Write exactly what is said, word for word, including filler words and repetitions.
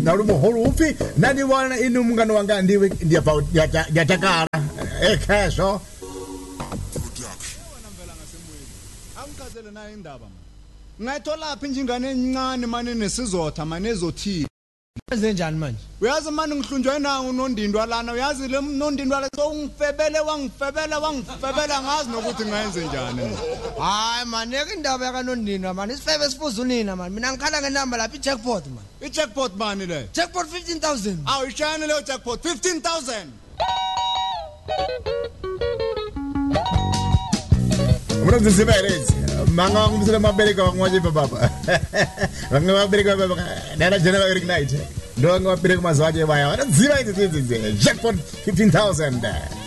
nalumo holupi nani wana inu mungano wanga ndiwe ndi about yatakala ekheso amkazele na indaba ngayithola lapha injingane encane manje nesizotha manje ezothi Enze njani manje? Uyazi manje ngihlunjwe nangu unondindwa lana uyazi le nondindwa la so ngifebele wangifebela wangifebela ngazi nokuthi ngayenze njani. Hayi man eke indaba yaka nondindwa man isifebe sifuza unina man mina ngikhala ngenamba lapha ijackpot man. I-jackpot mani le? Jackpot fifteen thousand. Awu ishayane le jackpot fifteen thousand. Mwana zisiberezi manga ngumsele mabele kwa ngwaje baba manga mabele kwa baba nana general Eric Knight ndo ngwa mabele kwa mazwaje baya wana ziba hizi hizi jackpot fifteen thousand